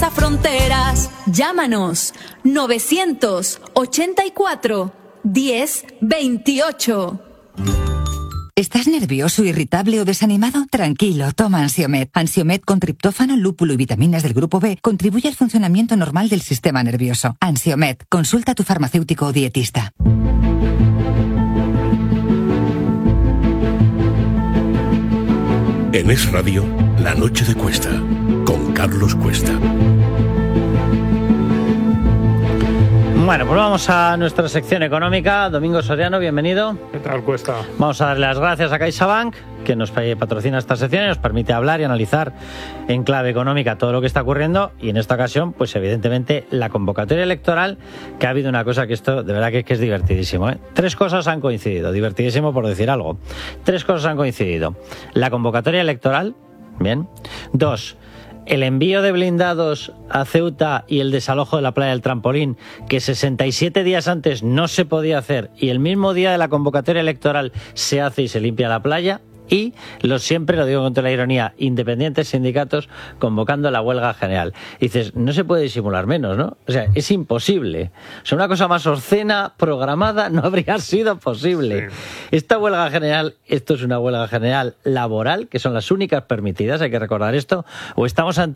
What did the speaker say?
traspasa fronteras. Llámanos 984 1028. ¿Estás nervioso, irritable o desanimado? Tranquilo, toma Ansiomed. Ansiomed con triptófano, lúpulo y vitaminas del grupo B contribuye al funcionamiento normal del sistema nervioso. Ansiomed, consulta a tu farmacéutico o dietista. En Es Radio, La Noche de Cuesta, con Carlos Cuesta. Bueno, pues vamos a nuestra sección económica. Domingo Soriano, bienvenido. ¿Qué tal, Cuesta? Vamos a darle las gracias a CaixaBank, que nos patrocina esta sección y nos permite hablar y analizar en clave económica todo lo que está ocurriendo. Y en esta ocasión, pues evidentemente, la convocatoria electoral, que ha habido una cosa que esto de verdad que es divertidísimo, ¿eh? 3 cosas han coincidido, divertidísimo por decir algo. 3 cosas han coincidido. La convocatoria electoral, bien. 2, el envío de blindados a Ceuta y el desalojo de la playa del Trampolín, que 67 días antes no se podía hacer y el mismo día de la convocatoria electoral se hace y se limpia la playa. Y siempre, lo digo con toda la ironía, independientes sindicatos convocando la huelga general. Y dices, no se puede disimular menos, ¿no? O sea, es imposible. O sea, una cosa más obscena, programada, no habría sido posible. Sí. Esta huelga general, esto es una huelga general laboral, que son las únicas permitidas, hay que recordar esto, o estamos ante